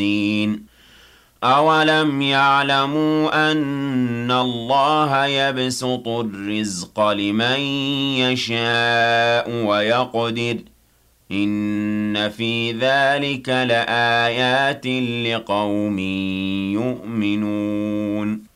أَوَلَمْ يَعْلَمُوا أَنَّ اللَّهَ يَبْسُطُ الرِّزْقَ لِمَن يَشَاءُ وَيَقْدِرُ ۚ إِنَّ فِي ذَٰلِكَ لَآيَاتٍ لِّقَوْمٍ يُؤْمِنُونَ